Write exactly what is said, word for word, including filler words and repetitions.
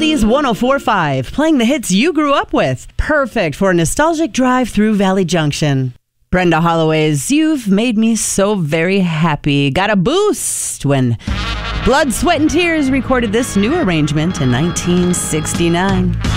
Oldies one oh four point five, playing the hits you grew up with. Perfect for a nostalgic drive through Valley Junction. Brenda Holloway's You've Made Me So Very Happy got a boost when Blood, Sweat and Tears recorded this new arrangement in nineteen sixty-nine.